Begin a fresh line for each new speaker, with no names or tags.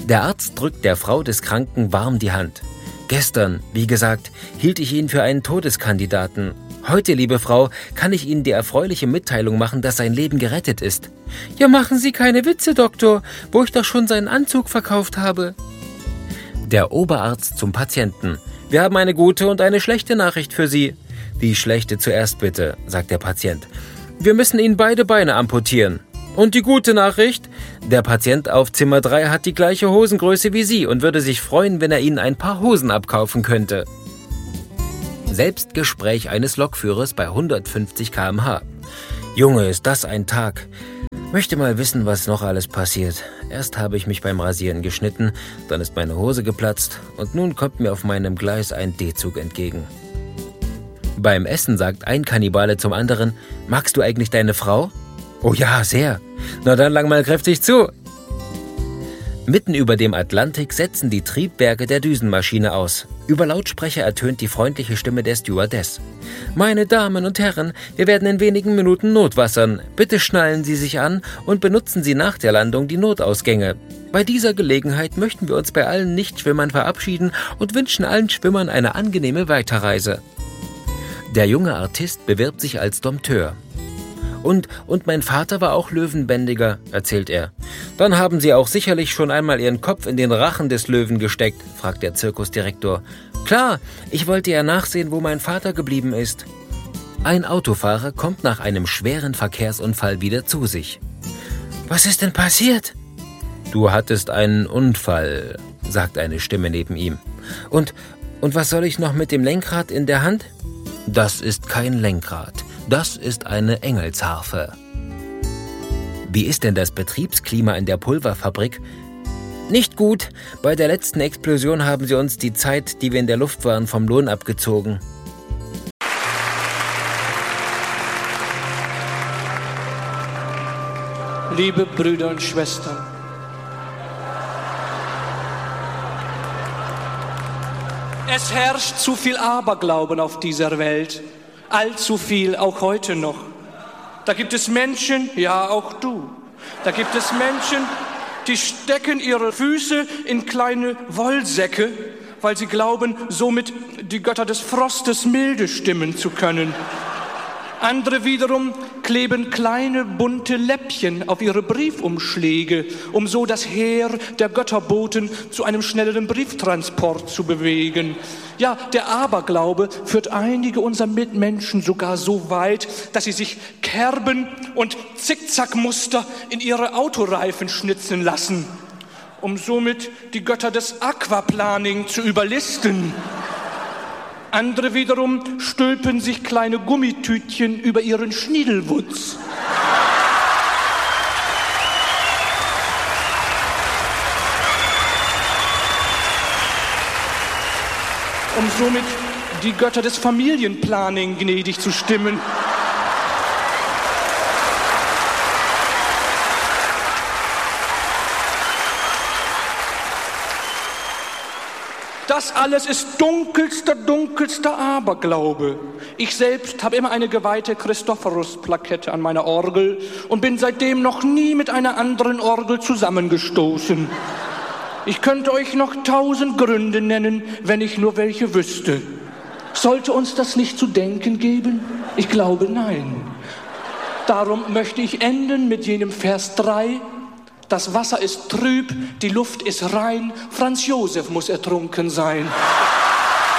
Der Arzt drückt der Frau des Kranken warm die Hand. Gestern, wie gesagt, hielt ich ihn für einen Todeskandidaten. Heute, liebe Frau, kann ich Ihnen die erfreuliche Mitteilung machen, dass sein Leben gerettet ist. Ja, machen Sie keine Witze, Doktor, wo ich doch schon seinen Anzug verkauft habe. Der Oberarzt zum Patienten. Wir haben eine gute und eine schlechte Nachricht für Sie. Die schlechte zuerst bitte, sagt der Patient. Wir müssen Ihnen beide Beine amputieren. Und die gute Nachricht? Der Patient auf Zimmer 3 hat die gleiche Hosengröße wie Sie und würde sich freuen, wenn er Ihnen ein paar Hosen abkaufen könnte. Selbstgespräch eines Lokführers bei 150 km/h. Junge, ist das ein Tag. Möchte mal wissen, was noch alles passiert. Erst habe ich mich beim Rasieren geschnitten, dann ist meine Hose geplatzt und nun kommt mir auf meinem Gleis ein D-Zug entgegen. Beim Essen sagt ein Kannibale zum anderen, magst du eigentlich deine Frau? Oh ja, sehr. Na dann lang mal kräftig zu. Mitten über dem Atlantik setzen die Triebwerke der Düsenmaschine aus. Über Lautsprecher ertönt die freundliche Stimme der Stewardess. Meine Damen und Herren, wir werden in wenigen Minuten notwassern. Bitte schnallen Sie sich an und benutzen Sie nach der Landung die Notausgänge. Bei dieser Gelegenheit möchten wir uns bei allen Nichtschwimmern verabschieden und wünschen allen Schwimmern eine angenehme Weiterreise. Der junge Artist bewirbt sich als Dompteur. Und mein Vater war auch Löwenbändiger, erzählt er. Dann haben Sie auch sicherlich schon einmal Ihren Kopf in den Rachen des Löwen gesteckt, fragt der Zirkusdirektor. Klar, ich wollte ja nachsehen, wo mein Vater geblieben ist. Ein Autofahrer kommt nach einem schweren Verkehrsunfall wieder zu sich. Was ist denn passiert? Du hattest einen Unfall, sagt eine Stimme neben ihm. Und was soll ich noch mit dem Lenkrad in der Hand? Das ist kein Lenkrad. Das ist eine Engelsharfe. Wie ist denn das Betriebsklima in der Pulverfabrik? Nicht gut. Bei der letzten Explosion haben sie uns die Zeit, die wir in der Luft waren, vom Lohn abgezogen.
Liebe Brüder und Schwestern, es herrscht zu viel Aberglauben auf dieser Welt. Allzu viel, auch heute noch. Da gibt es Menschen, ja auch du, da gibt es Menschen, die stecken ihre Füße in kleine Wollsäcke, weil sie glauben, somit die Götter des Frostes milde stimmen zu können. Andere wiederum kleben kleine bunte Läppchen auf ihre Briefumschläge, um so das Heer der Götterboten zu einem schnelleren Brieftransport zu bewegen. Ja, der Aberglaube führt einige unserer Mitmenschen sogar so weit, dass sie sich Kerben und Zickzackmuster in ihre Autoreifen schnitzen lassen, um somit die Götter des Aquaplaning zu überlisten. Andere wiederum stülpen sich kleine Gummitütchen über ihren Schniedelwutz. Um somit die Götter des Familienplanning gnädig zu stimmen. Das alles ist dunkelster Aberglaube. Ich selbst habe immer eine geweihte Christophorus-Plakette an meiner Orgel und bin seitdem noch nie mit einer anderen Orgel zusammengestoßen. Ich könnte euch noch 1000 Gründe nennen, wenn ich nur welche wüsste. Sollte uns das nicht zu denken geben? Ich glaube, nein. Darum möchte ich enden mit jenem Vers 3. Das Wasser ist trüb, die Luft ist rein, Franz Josef muss ertrunken sein.